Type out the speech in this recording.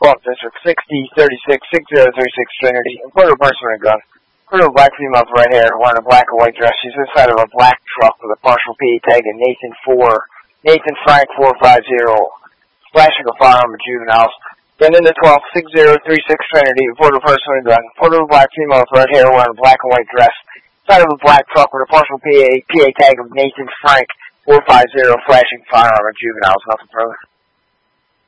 12th District, 6036, 6036 Trinity. Imported person with a gun. Imported a black female with red hair, wearing a black and white dress. She's inside of a black truck with a partial PA tag and Nathan Frank 450, flashing a firearm at juveniles. Then in the 12th, 6036 Trinity, imported person with a gun. Imported a black female with red hair, wearing a black and white dress. Inside of a black truck with a partial PA tag of Nathan Frank 450, flashing firearm at juveniles. Nothing further.